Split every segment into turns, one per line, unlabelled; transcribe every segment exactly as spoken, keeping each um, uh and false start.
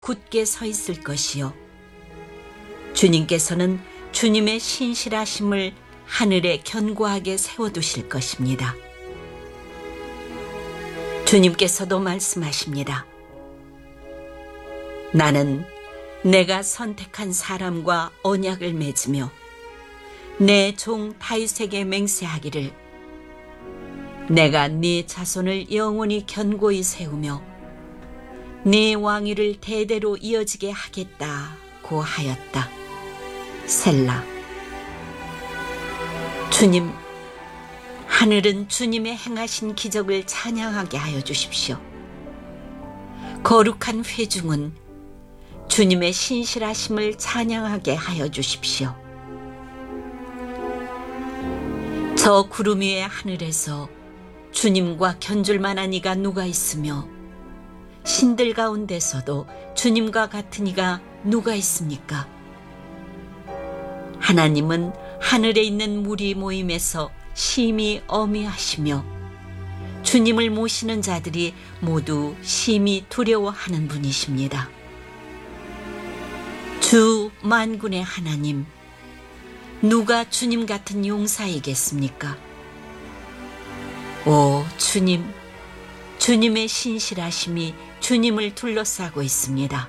굳게 서 있을 것이요. 주님께서는 주님의 신실하심을 하늘에 견고하게 세워두실 것입니다. 주님께서도 말씀하십니다. 나는 내가 선택한 사람과 언약을 맺으며 내 종 다윗에게 맹세하기를 내가 네 자손을 영원히 견고히 세우며 네 왕위를 대대로 이어지게 하겠다고 하였다. 셀라. 주님, 하늘은 주님의 행하신 기적을 찬양하게 하여 주십시오. 거룩한 회중은 주님의 신실하심을 찬양하게 하여 주십시오. 저 구름 위의 하늘에서 주님과 견줄 만한 이가 누가 있으며 신들 가운데서도 주님과 같은 이가 누가 있습니까? 하나님은 하늘에 있는 무리 모임에서 심히 어미하시며 주님을 모시는 자들이 모두 심히 두려워하는 분이십니다. 주 만군의 하나님, 누가 주님 같은 용사이겠습니까? 오 주님, 주님의 신실하심이 주님을 둘러싸고 있습니다.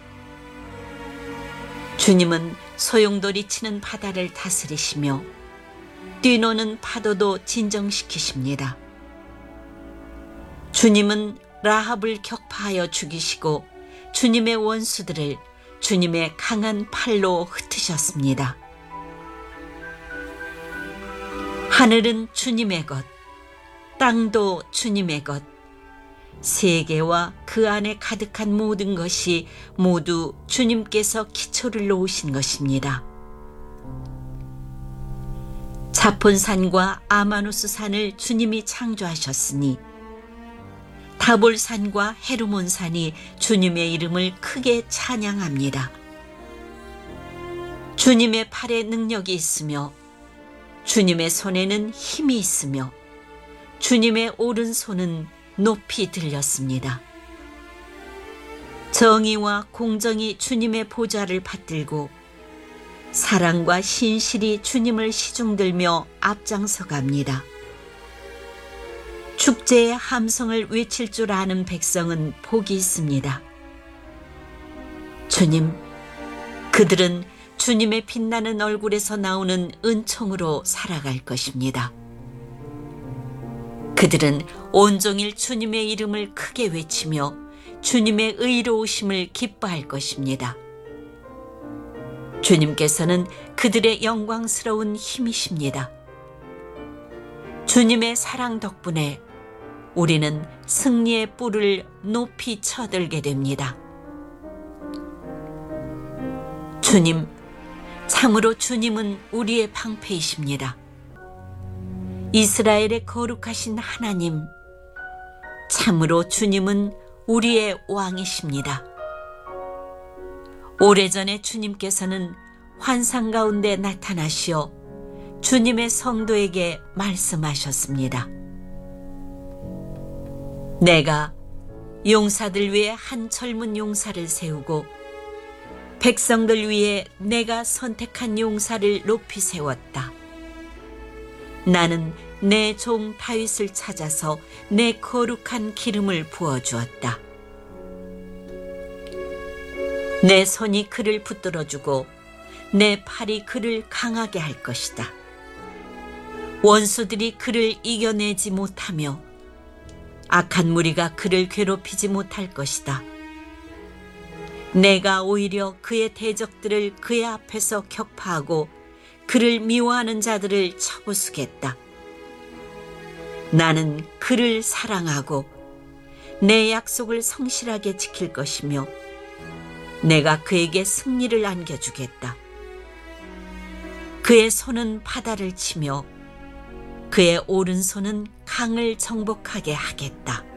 주님은 소용돌이 치는 바다를 다스리시며 뛰노는 파도도 진정시키십니다. 주님은 라합을 격파하여 죽이시고 주님의 원수들을 주님의 강한 팔로 흩으셨습니다. 하늘은 주님의 것, 땅도 주님의 것, 세계와 그 안에 가득한 모든 것이 모두 주님께서 기초를 놓으신 것입니다. 자폰산과 아마누스산을 주님이 창조하셨으니 다볼산과 헤르몬산이 주님의 이름을 크게 찬양합니다. 주님의 팔에 능력이 있으며 주님의 손에는 힘이 있으며 주님의 오른손은 높이 들렸습니다. 정의와 공정이 주님의 보좌를 받들고 사랑과 신실이 주님을 시중들며 앞장서 갑니다. 축제의 함성을 외칠 줄 아는 백성은 복이 있습니다. 주님, 그들은 주님의 빛나는 얼굴에서 나오는 은총으로 살아갈 것입니다. 그들은 온종일 주님의 이름을 크게 외치며 주님의 의로우심을 기뻐할 것입니다. 주님께서는 그들의 영광스러운 힘이십니다. 주님의 사랑 덕분에 우리는 승리의 뿔을 높이 쳐들게 됩니다. 주님, 참으로 주님은 우리의 방패이십니다. 이스라엘의 거룩하신 하나님, 참으로 주님은 우리의 왕이십니다. 오래전에 주님께서는 환상 가운데 나타나시어 주님의 성도에게 말씀하셨습니다. 내가 용사들 위해 한 젊은 용사를 세우고 백성들 위해 내가 선택한 용사를 높이 세웠다. 나는 내 종 다윗을 찾아서 내 거룩한 기름을 부어주었다. 내 손이 그를 붙들어주고 내 팔이 그를 강하게 할 것이다. 원수들이 그를 이겨내지 못하며 악한 무리가 그를 괴롭히지 못할 것이다. 내가 오히려 그의 대적들을 그의 앞에서 격파하고 그를 미워하는 자들을 쳐부수겠다. 나는 그를 사랑하고 내 약속을 성실하게 지킬 것이며 내가 그에게 승리를 안겨주겠다. 그의 손은 바다를 치며 그의 오른손은 강을 정복하게 하겠다.